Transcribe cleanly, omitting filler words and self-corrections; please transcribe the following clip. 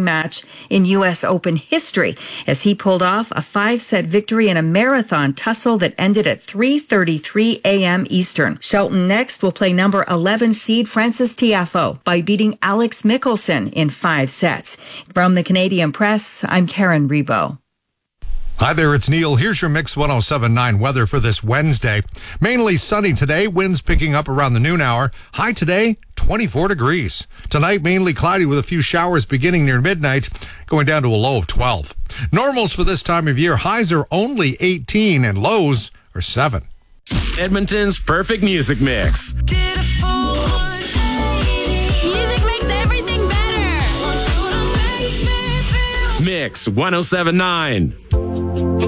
match in U.S. Open history as he pulled off a 5-set victory in a marathon tussle that ended at 3:33 a.m. Eastern. Shelton next will play number 11 seed Frances Tiafoe by beating Alex Michelson in 5 sets. From the Canadian Press, I'm Karen Rebo. Hi there, it's Neil. Here's your Mix 107.9 weather for this Wednesday. Mainly sunny today, winds picking up around the noon hour. High today, 24 degrees. Tonight, mainly cloudy with a few showers beginning near midnight, going down to a low of 12. Normals for this time of year, highs are only 18 and lows are 7. Edmonton's perfect music mix. Music makes everything better. Mix 107.9.